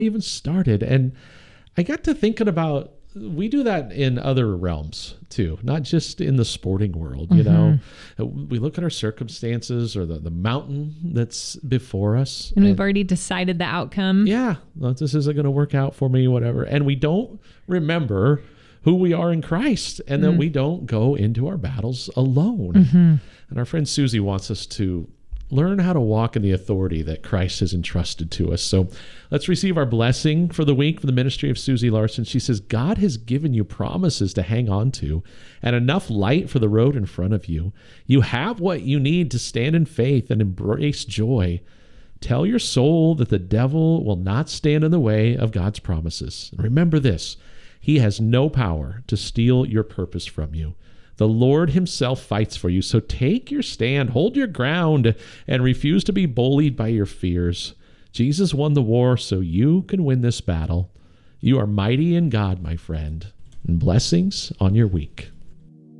even started. And I got to thinking about, we do that in other realms too, not just in the sporting world. You know, we look at our circumstances or the mountain that's before us. And we've already decided the outcome. Yeah, well, this isn't going to work out for me, whatever. And we don't remember who we are in Christ, and that we don't go into our battles alone. And our friend Susie wants us to learn how to walk in the authority that Christ has entrusted to us. So let's receive our blessing for the week from the ministry of Susie Larson. She says, God has given you promises to hang on to and enough light for the road in front of you. You have what you need to stand in faith and embrace joy. Tell your soul that the devil will not stand in the way of God's promises. And remember this, he has no power to steal your purpose from you. The Lord himself fights for you. So take your stand, hold your ground, and refuse to be bullied by your fears. Jesus won the war so you can win this battle. You are mighty in God, my friend. And blessings on your week.